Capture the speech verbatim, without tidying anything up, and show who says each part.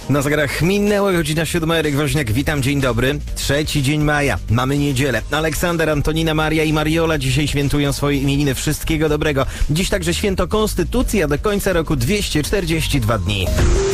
Speaker 1: Na zegarach minęła godzina siódma, Eryk Woźniak, witam, dzień dobry. Trzeci dzień maja, mamy niedzielę. Aleksander, Antonina, Maria i Mariola dzisiaj świętują swoje imieniny. Wszystkiego dobrego. Dziś także święto Konstytucji, a do końca roku dwieście czterdzieści dwa dni.